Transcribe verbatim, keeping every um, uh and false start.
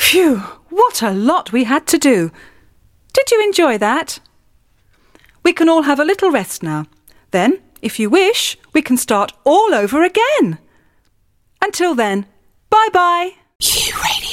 Phew, what a lot we had to do. Did you enjoy that? We can all have a little rest now. Then, if you wish, we can start all over again. Until then, bye-bye. Q Radio.